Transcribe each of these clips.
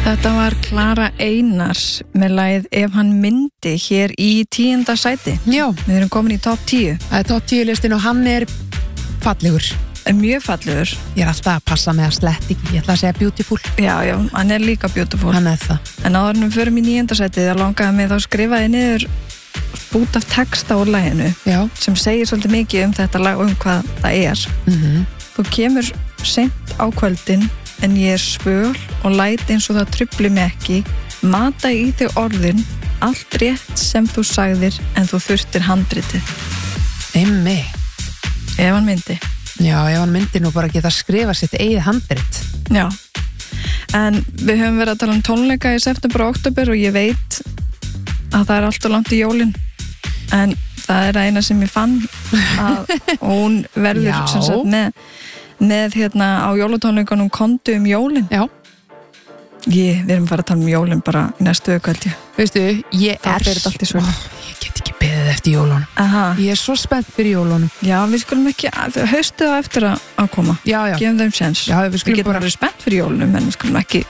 Þetta var Klara Einars með lagið Ef hann myndi hér í 10. sæti. Já. Við erum komin í topp 10. Það er topp 10 listin og hann er fallegur. Mjög fallegur. Ég er alltaf að passa með að slett ekki. Ég ætla að segja beautiful. Já, hann er líka beautiful. Hann er það. En áður en við förum í 9. sæti þá langaði mig þá skrifaði niður bút af texta úr laginu. Já. Sem segir svolítið mikið þetta lag og hvað það er. Þú kemur seint á kvöldin en ég er svöl og læt eins og það trufli mig ekki, mata í þig orðin, allt rétt sem þú sagðir en þú þurftir handritið. Einmi. Ef hann myndi. Já, ef hann myndi nú bara geta skrifa sitt eigið handrit. Já. En við höfum verið að tala um tónleika í september og október og ég veit að það er alltaf langt í jólin. En það er eina sem ég fann að hún verður sem sagt með á jólatónleikunum Kondu jólin. Já. Við erum fara að tala jólin bara í næstu viku. Veistu, ég get ekki beðið eftir jólunum. Ég er svo spennt fyrir jólunum. Já, við skulum ekki, haustið á eftir að koma. Já. Gefum þeim séns. Já, við getum bara verið spennt fyrir jólunum, en við skulum ekki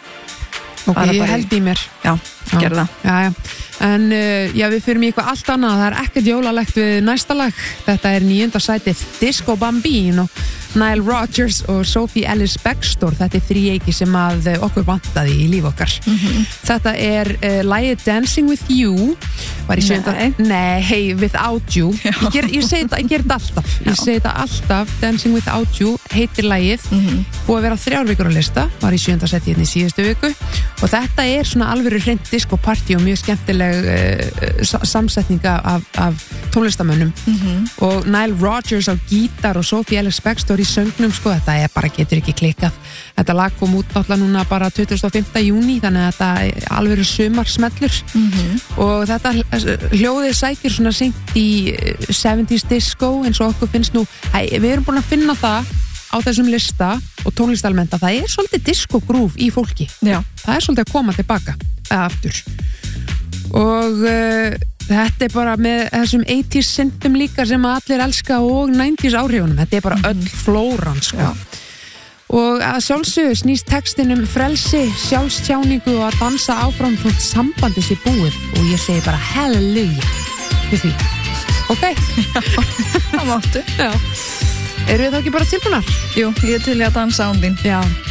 ég held í mér. Já, gerða það. Já. En við fyrir mig eitthvað allt annað. Það er ekkert jólalegt við næsta lag. Þetta er 9. sætið Disco Bambino, Nile Rodgers og Sophie Ellis Bextor. Þetta er þríeiki sem að okkur vantaði í líf okkar. Þetta er lagið Dancing With You var í 7. Nei, Without You. Ég segi þetta alltaf. Ég segi þetta alltaf. Dancing Without You heitir lagið. Búið að vera 3 vikur á lista. Var í 7. sæti hérna í síðustu viku. Og þetta er svona alvöru hreint disco party og mjög skemmtileg samsetninga af tónlistamönnum. Og Nile Rodgers á gítar og Sophie Ellis Bextor í söngnum, þetta er bara getur ekki klikkað. Þetta lag kom út náttúrulega núna bara 25. júní, þannig að þetta er alveg sumarsmellur. Og þetta hljóðið sækir svona syngt í 70s disco eins og okkur finnst nú, við erum búin að finna það á þessum lista og tónlistalmenta, það er svolítið disco groove í fólki. Já. Það er svolítið að koma tilbaka eða aftur. Og þetta er bara með þessum 80s synthum líka sem allir elska og 90s áhrifunum. Þetta er bara öll flóran, sko. Og að sjálfsögðu snýst textin frelsi, sjálfstjáningu og að dansa áfram þótt sambandi sé búið. Og ég segi bara halleluja við því. Ok? Það máttu. Já. Eru við þá ekki bara tilbúnar? Jú, ég er til í að dansa án þín. Já.